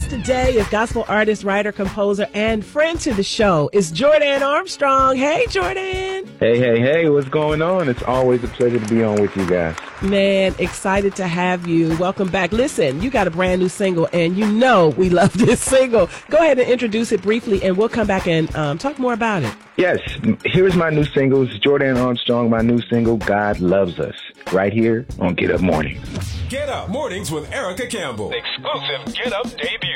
guest today is gospel artist, writer, composer, and friend to the show is Jordan Armstrong. Hey, Jordan. Hey, what's going on? It's always a pleasure to be on with you guys. Man, excited to have you. Welcome back. Listen, you got a brand new single, and you know we love this single. Go ahead and introduce it briefly, and we'll come back and talk more about it. Yes, here's my new single. It's Jordan Armstrong, my new single, God Loves Us, right here on Get Up Mornings. Get Up Mornings with Erica Campbell. Exclusive Get Up debut.